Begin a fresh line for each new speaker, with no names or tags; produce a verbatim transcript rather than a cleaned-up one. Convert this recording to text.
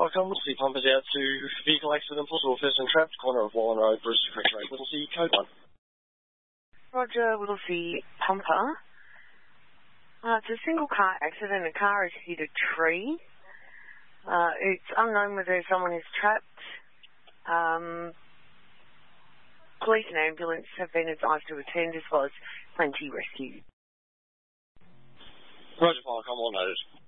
Firecom, City Pumpers out to vehicle accident, possible person trapped, corner of Wallen Road, Brewster Creek Road, Whittlesea, code one.
Roger, Whittlesea Pumper. Uh, it's a single car accident. A car has hit a tree. Uh, it's unknown whether someone is trapped. Um, police and ambulance have been advised to attend as well as plenty rescue.
Roger, Firecom, all noted.